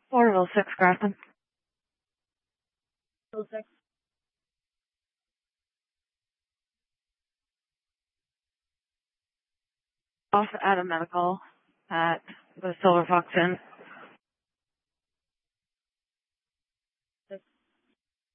Orville 6 Grafton. Orville 6. Off at a medical at the Silver Fox Inn.